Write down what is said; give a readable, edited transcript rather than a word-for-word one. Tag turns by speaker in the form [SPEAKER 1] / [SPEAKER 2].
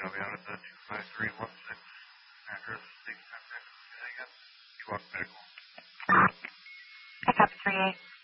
[SPEAKER 1] I'll be out at the 25316 address, state contact. You walk medical.
[SPEAKER 2] I copy 38.